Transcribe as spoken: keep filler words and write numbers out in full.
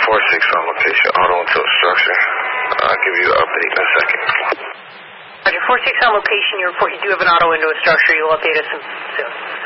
four six on location, auto into a structure. I'll give you an update in a second. Roger, four six on location, you report you do have an auto into a structure. You'll update us soon.